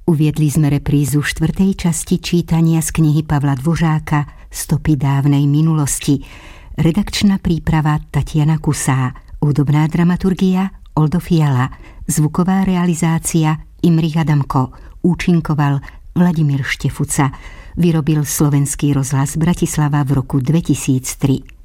Uviedli sme reprízu 4. časti čítania z knihy Pavla Dvořáka Stopy dávnej minulosti. Redakčná príprava Tatiana Kusá, hudobná dramaturgia Oldo Fiala, zvuková realizácia Imrich Adamko, účinkoval Vladimír Štefuca. Vyrobil Slovenský rozhlas Bratislava v roku 2003.